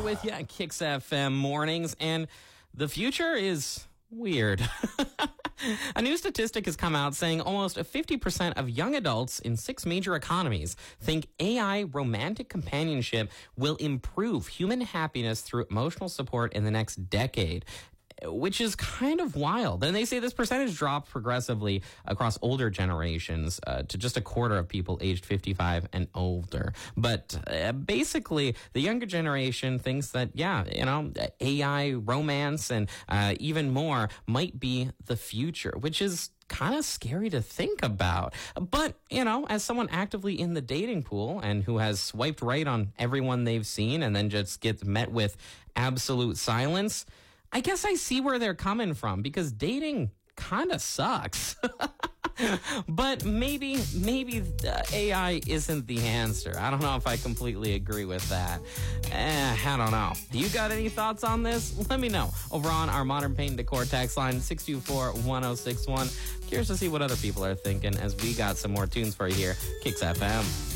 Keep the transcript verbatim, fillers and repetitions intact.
with you at Kicks F M Mornings, and the future is weird. A new statistic has come out saying almost fifty percent of young adults in six major economies think A I romantic companionship will improve human happiness through emotional support in the next decade, which is kind of wild. And they say this percentage dropped progressively across older generations uh, to just a quarter of people aged fifty-five and older. But uh, basically, the younger generation thinks that, yeah, you know, A I, romance, and uh, even more might be the future, which is kind of scary to think about. But, you know, as someone actively in the dating pool and who has swiped right on everyone they've seen and then just gets met with absolute silence, I guess I see where they're coming from, because dating kind of sucks. But maybe, maybe A I isn't the answer. I don't know if I completely agree with that. Eh, I don't know. Do you got any thoughts on this? Let me know over on our Modern Paint and Decor text line, six two four, one oh six one. Curious to see what other people are thinking as we got some more tunes for you here. Kicks F M.